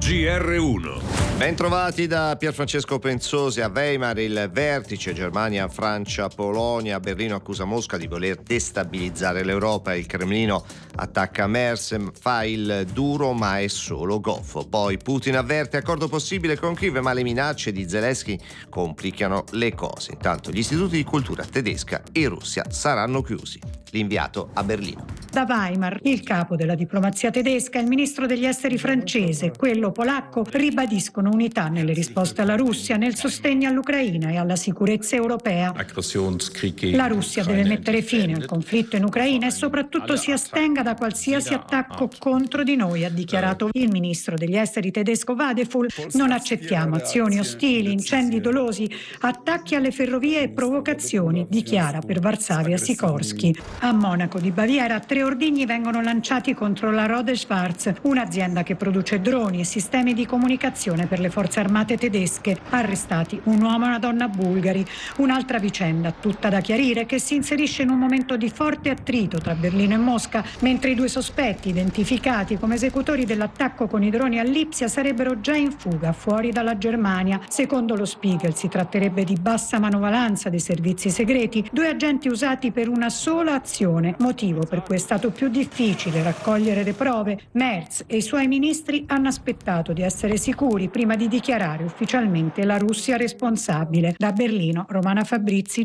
GR1. Bentrovati da Pierfrancesco Penzosi. A Weimar il vertice Germania, Francia, Polonia. Berlino accusa Mosca di voler destabilizzare l'Europa. Il Cremlino attacca Merz, fa il duro ma è solo goffo. Poi Putin avverte accordo possibile con Kiev, ma le minacce di Zelensky complicano le cose. Intanto gli istituti di cultura tedesca in Russia saranno chiusi. L'inviato a Berlino. Da Weimar, il capo della diplomazia tedesca e il ministro degli esteri francese, quello polacco, ribadiscono unità nelle risposte alla Russia, nel sostegno all'Ucraina e alla sicurezza europea. La Russia deve mettere fine al conflitto in Ucraina e soprattutto si astenga da qualsiasi attacco contro di noi, ha dichiarato il ministro degli esteri tedesco Vadeful. Non accettiamo azioni ostili, incendi dolosi, attacchi alle ferrovie e provocazioni, dichiara per Varsavia Sikorsky. A Monaco di Baviera 3 ordigni vengono lanciati contro la Rohde Schwarz, un'azienda che produce droni e sistemi di comunicazione per le forze armate tedesche. Arrestati un uomo e una donna bulgari. Un'altra vicenda, tutta da chiarire, che si inserisce in un momento di forte attrito tra Berlino e Mosca, mentre i 2 sospetti, identificati come esecutori dell'attacco con i droni a Lipsia, sarebbero già in fuga fuori dalla Germania. Secondo lo Spiegel si tratterebbe di bassa manovalanza dei servizi segreti, 2 agenti usati per una sola azione, motivo per cui è stato più difficile raccogliere le prove. Merz e i suoi ministri hanno aspettato di essere sicuri prima di dichiarare ufficialmente la Russia responsabile. Da Berlino, Romana Fabrizi,